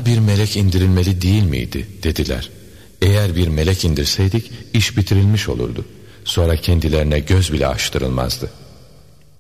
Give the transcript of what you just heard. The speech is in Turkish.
bir melek indirilmeli değil miydi dediler. Eğer bir melek indirseydik iş bitirilmiş olurdu. Sonra kendilerine göz bile açtırılmazdı.